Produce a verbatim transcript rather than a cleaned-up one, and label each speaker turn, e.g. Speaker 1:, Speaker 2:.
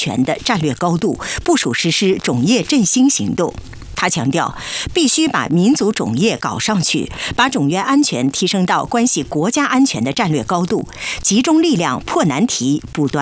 Speaker 1: 全的战略高度，部署实施种业振兴行动。他强调，必须把民族种业搞上去，把种源安全提升到关系国家安全的战略高度，集中力量破难题、补短